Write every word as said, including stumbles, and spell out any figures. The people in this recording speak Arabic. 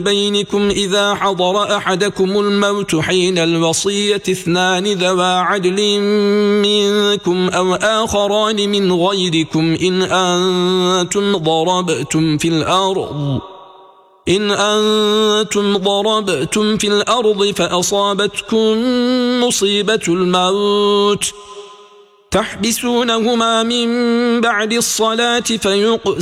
بينكم إذا حضر أحدكم الموت حين الوصية اثنان ذوى عدل منكم أو آخران من غيركم إن أنتم ضربتم في الأرض إن أنتم ضربتم في الأرض فأصابتكم مصيبة الموت تحبسونهما من بعد الصلاة فيقسم